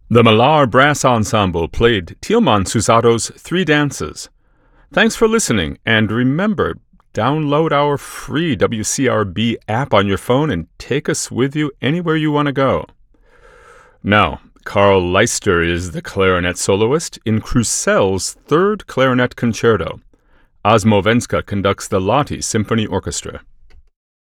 The Millar Brass Ensemble played Tilman Susato's Three Dances. Thanks for listening, and remember, download our free WCRB app on your phone and take us with you anywhere you want to go. Now, Carl Leister is the clarinet soloist in Crusel's third clarinet concerto. Osmo Venska conducts the Lahti Symphony Orchestra.